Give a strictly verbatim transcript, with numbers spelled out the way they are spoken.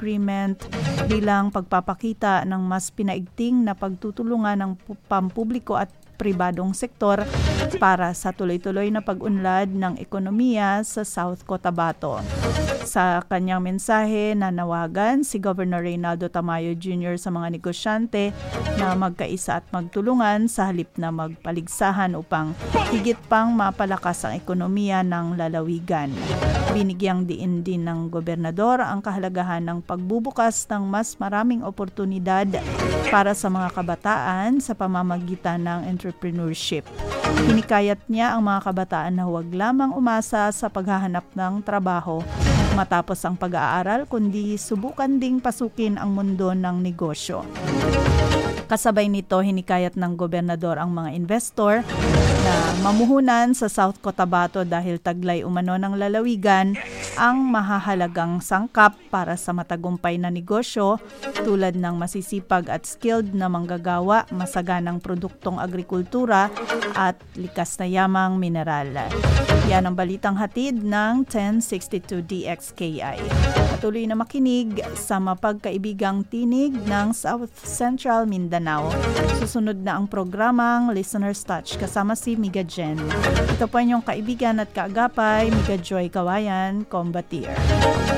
Agreement bilang pagpapakita ng mas pinaigting na pagtutulungan ng pampubliko at pribadong sektor para sa tuloy-tuloy na pag-unlad ng ekonomiya sa South Cotabato. Sa kanyang mensahe, nanawagan si Governor Reynaldo Tamayo Junior sa mga negosyante na magkaisa at magtulungan sa halip na magpaligsahan upang higit pang mapalakas ang ekonomiya ng lalawigan. Binigyang diin din ng gobernador ang kahalagahan ng pagbubukas ng mas maraming oportunidad para sa mga kabataan sa pamamagitan ng entrepreneurship. Hinikayat niya ang mga kabataan na huwag lamang umasa sa paghahanap ng trabaho matapos ang pag-aaral, kundi subukan ding pasukin ang mundo ng negosyo. Kasabay nito, hinikayat ng gobernador ang mga investor na mamuhunan sa South Cotabato dahil taglay umano ng lalawigan ang mahahalagang sangkap para sa matagumpay na negosyo tulad ng masisipag at skilled na manggagawa, masaganang produktong agrikultura at likas na yamang mineral. Yan ang balitang hatid ng ten sixty-two D X K I. Patuloy na makinig sa mapagkaibigang tinig ng South Central Mindanao. Susunod na ang programang Listener's Touch kasama si Miga Jen. Ito po inyong kaibigan at kaagapay, Miga Joy Kawayan, Combatier.